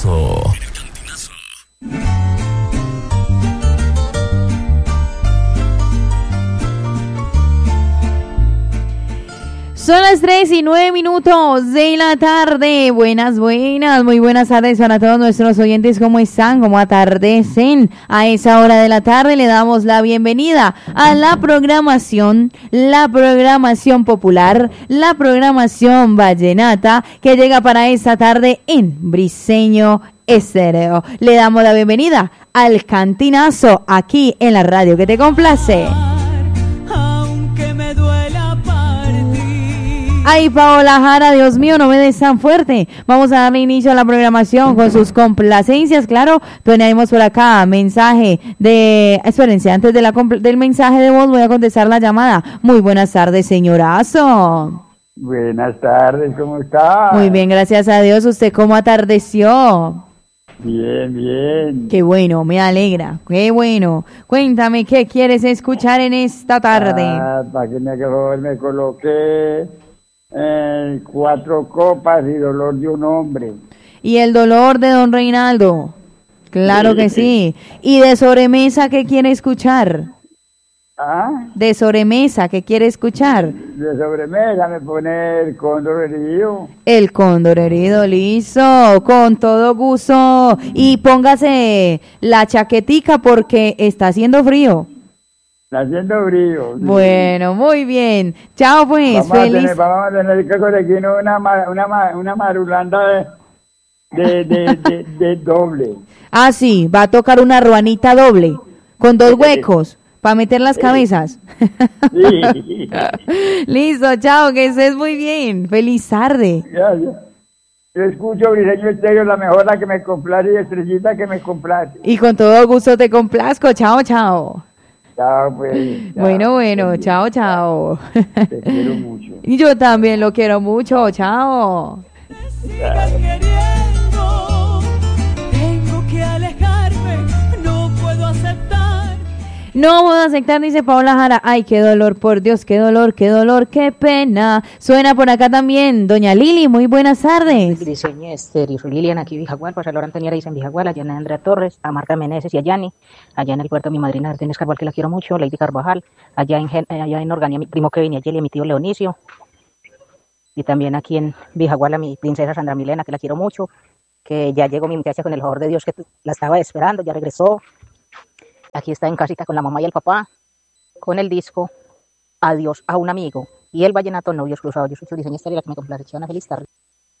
Cantinazo. Son las 3:09 de la tarde. Buenas, muy buenas tardes para todos nuestros oyentes. ¿Cómo están? ¿Cómo atardecen? A esa hora de la tarde le damos la bienvenida a la programación popular, la programación vallenata que llega para esta tarde en Briseño Estéreo. Le damos la bienvenida al Cantinazo aquí en la radio que te complace. Ay, Paola Jara, Dios mío, no me des tan fuerte. Vamos a darle inicio a la programación con sus complacencias, claro. Tenemos por acá mensaje de... Espérense, antes del mensaje de voz voy a contestar la llamada. Muy buenas tardes, señorazo. Buenas tardes, ¿cómo está? Muy bien, gracias a Dios. ¿Usted cómo atardeció? Bien, bien. Qué bueno, me alegra, qué bueno. Cuéntame, ¿qué quieres escuchar en esta tarde? Para que me coloqué 4 copas y dolor de un hombre. ¿Y el dolor de don Reinaldo? Claro que sí. ¿Y de sobremesa qué quiere escuchar? ¿Ah? De sobremesa, ¿qué quiere escuchar? De sobremesa me pone el cóndor herido. El cóndor herido, listo, con todo gusto. Y póngase la chaquetica porque está haciendo frío. Está haciendo frío. Sí. Bueno, muy bien. Chao pues, feliz. Vamos a tener que conseguir una marulanda de doble. Ah, sí, va a tocar una ruanita doble, con 2 huecos. Para meter las cabezas. Sí. Listo, chao, que estés muy bien. Feliz tarde. Gracias. Yo escucho Briseño Estéreo, la mejor, la que me complace y Estrellita que me complace. Y con todo gusto te complazco. Chao, chao. Chao, pues. Chao. Bueno, chao, chao. Te quiero mucho. Y yo también lo quiero mucho. Chao. Sigan queriendo. Tengo que alejarme. No puedo aceptar. No puedo aceptar, dice Paola Jara. Ay, qué dolor, por Dios, qué dolor, qué pena. Suena por acá también doña Lili, muy buenas tardes. Briseño Estéreo, soy Lilian aquí en Vijagual, pues a Laura Antoniera dice en Vijagual, allá en Andrea Torres, a Marta Meneses y a Yani, allá en el puerto mi madrina Artenes Carvajal, que la quiero mucho, Lady Carvajal, allá en Organia mi primo Kevin y Ayeli, a mi tío Leonicio, y también aquí en Vijagual a mi princesa Sandra Milena, que la quiero mucho, que ya llegó mi muchacha con el favor de Dios, que la estaba esperando, ya regresó. Aquí está en casita con la mamá y el papá, con el disco Adiós a un amigo y el vallenato Novios Cruzados. Yo soy su Briseño Estéreo, la que me complace. Una feliz tarde.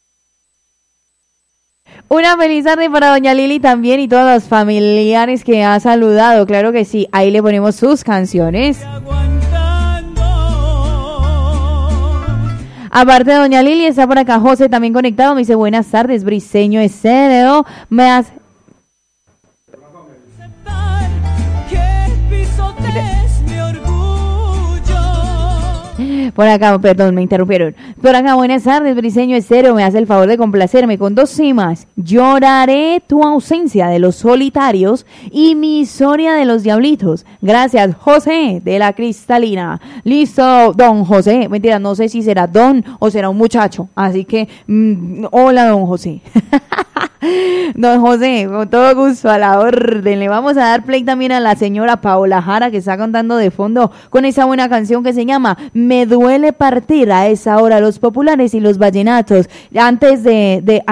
Una feliz tarde para doña Lili también y todos los familiares que ha saludado. Claro que sí, ahí le ponemos sus canciones. Aparte de doña Lili, está por acá José también conectado. Me dice buenas tardes, Briseño Estéreo. Me hace... Por acá, perdón, me interrumpieron. Por acá, buenas tardes, Briseño Estéreo. Me hace el favor de complacerme con 2 temas. Lloraré tu ausencia de Los Solitarios y Mi historia de los Diablitos. Gracias, José de la Cristalina. Listo, don José. Mentira, no sé si será don o será un muchacho. Así que, hola, don José. Don José, con todo gusto, a la orden. Le vamos a dar play también a la señora Paola Jara, que está cantando de fondo con esa buena canción que se llama Me duele partir. A esa hora los populares y los vallenatos. Antes de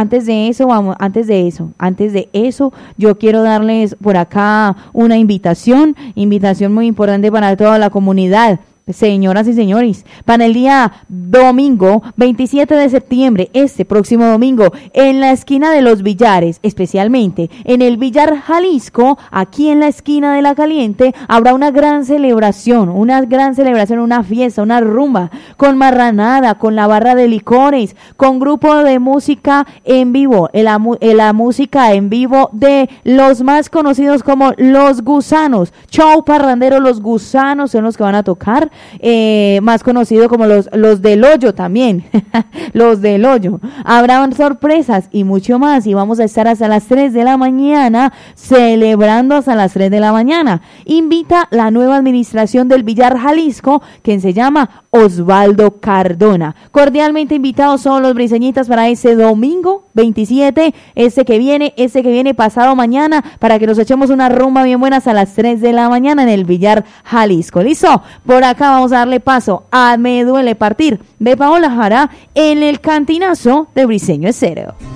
eso, yo quiero darles por acá una invitación muy importante para toda la comunidad. Señoras y señores, para el día domingo 27 de septiembre, este próximo domingo, en la esquina de los Villares, especialmente en el Villar Jalisco, aquí en la esquina de La Caliente, habrá una gran celebración, una fiesta, una rumba, con marranada, con la barra de licores, con grupo de música en vivo, la música en vivo de los más conocidos como Los Gusanos, show parrandero. Los Gusanos son los que van a tocar. Más conocido como los del hoyo también, los del hoyo. Habrán sorpresas y mucho más, y vamos a estar hasta las 3 de la mañana, celebrando hasta las 3 de la mañana. Invita la nueva administración del Villar Jalisco, quien se llama Osvaldo Cardona. Cordialmente invitados son los briseñitas para ese domingo 27, ese que viene pasado mañana, para que nos echemos una rumba bien buena hasta las 3 de la mañana en el Villar Jalisco. ¿Listo? Por acá vamos a darle paso a Me Duele Partir de Paola Jara en el Cantinazo de Briseño Estéreo.